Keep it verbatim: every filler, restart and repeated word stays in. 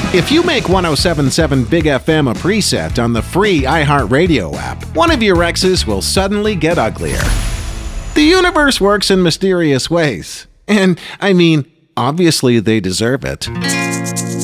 If you make one oh seven point seven Big F M a preset on the free iHeartRadio app, one of your exes will suddenly get uglier. The universe works in mysterious ways. And, I mean, obviously they deserve it.